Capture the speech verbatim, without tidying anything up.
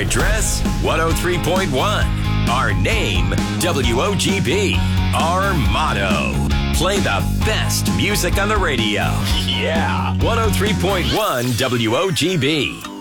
address, one oh three point one. Our name, W O G B. Our motto, play the best music on the radio. Yeah, one oh three point one W O G B.